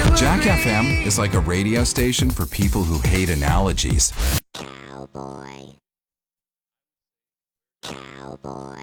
Jack FM is like a radio station for people who hate analogies. Cowboy. Cowboy.